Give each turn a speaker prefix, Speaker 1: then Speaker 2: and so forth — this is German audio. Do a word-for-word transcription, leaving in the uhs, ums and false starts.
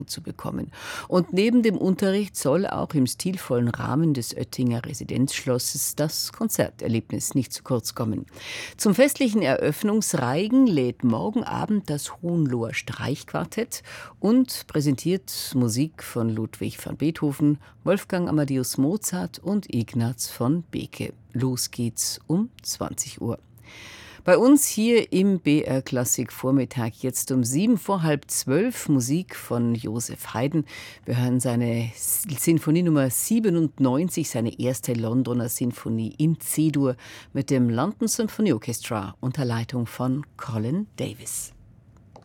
Speaker 1: zu bekommen. Und neben dem Unterricht soll auch im stilvollen Rahmen des Oettinger Residenzschlosses das Konzerterlebnis nicht zu kurz kommen. Zum festlichen Eröffnungsreigen lädt morgen Abend das Hohenloher Streichquartett und präsentiert Musik von Ludwig van Beethoven, Wolfgang Amadeus Mozart und Ignaz von Beke. Los geht's um zwanzig Uhr. Bei uns hier im B R Klassik Vormittag jetzt um sieben vor halb zwölf Musik von Joseph Haydn. Wir hören seine Sinfonie Nummer siebenundneunzig, seine erste Londoner Sinfonie in C-Dur mit dem London Symphony Orchestra unter Leitung von Colin Davis.